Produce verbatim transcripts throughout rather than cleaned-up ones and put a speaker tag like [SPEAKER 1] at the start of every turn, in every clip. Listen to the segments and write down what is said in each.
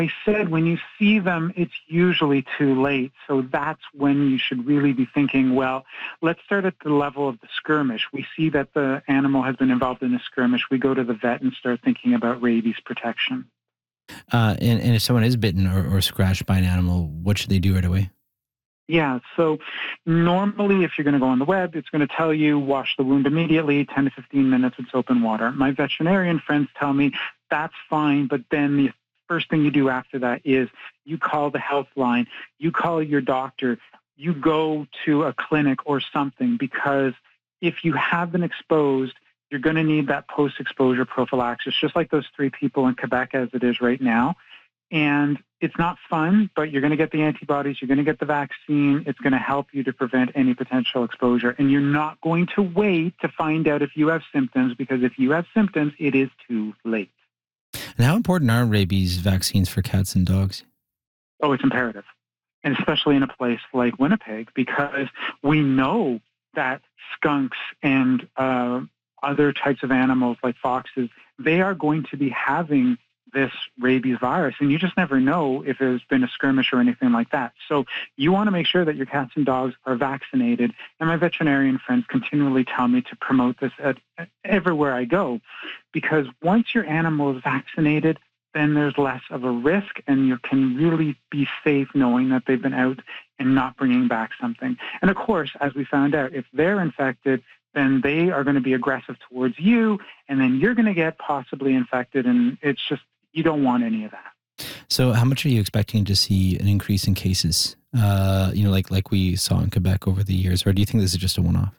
[SPEAKER 1] I said when you see them, it's usually too late. So that's when you should really be thinking, well, let's start at the level of the skirmish. We see that the animal has been involved in a skirmish. We go to the vet and start thinking about rabies protection.
[SPEAKER 2] Uh, and, and if someone is bitten or, or scratched by an animal, what should they do right away?
[SPEAKER 1] Yeah, so normally if you're going to go on the web, it's going to tell you wash the wound immediately, ten to fifteen minutes with soap and water. My veterinarian friends tell me that's fine, but then the first thing you do after that is you call the health line, you call your doctor, you go to a clinic or something, because if you have been exposed, you're going to need that post-exposure prophylaxis, just like those three people in Quebec as it is right now. And it's not fun, but you're going to get the antibodies, you're going to get the vaccine. It's going to help you to prevent any potential exposure. And you're not going to wait to find out if you have symptoms, because if you have symptoms, it is too late.
[SPEAKER 2] And how important are rabies vaccines for cats and dogs?
[SPEAKER 1] Oh, it's imperative. And especially in a place like Winnipeg, because we know that skunks and uh, other types of animals like foxes, they are going to be having this rabies virus, and you just never know if there's been a skirmish or anything like that. So you want to make sure that your cats and dogs are vaccinated, and my veterinarian friends continually tell me to promote this at, at everywhere I go, because once your animal is vaccinated, then there's less of a risk, and you can really be safe knowing that they've been out and not bringing back something. And of course, as we found out, if they're infected, then they are going to be aggressive towards you, and then you're going to get possibly infected, and it's just, you don't want any of that.
[SPEAKER 2] So how much are you expecting to see an increase in cases, uh, you know, like like we saw in Quebec over the years, or do you think this is just a one-off?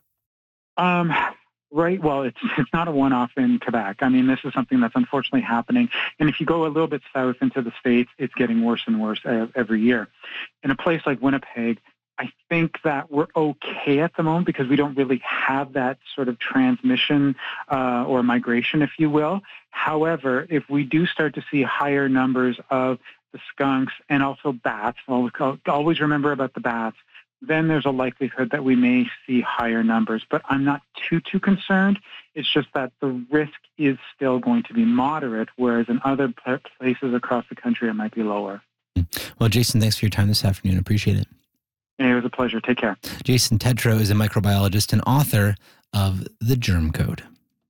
[SPEAKER 1] Um, right. Well, it's it's not a one-off in Quebec. I mean, this is something that's unfortunately happening. And if you go a little bit south into the States, it's getting worse and worse every year. In a place like Winnipeg, I think that we're okay at the moment because we don't really have that sort of transmission uh, or migration, if you will. However, if we do start to see higher numbers of the skunks and also bats, always remember about the bats, then there's a likelihood that we may see higher numbers. But I'm not too, too concerned. It's just that the risk is still going to be moderate, whereas in other places across the country, it might be lower.
[SPEAKER 2] Well, Jason, thanks for your time this afternoon. Appreciate it.
[SPEAKER 1] It was a pleasure. Take care.
[SPEAKER 2] Jason Tétrault is a microbiologist and author of The Germ Code.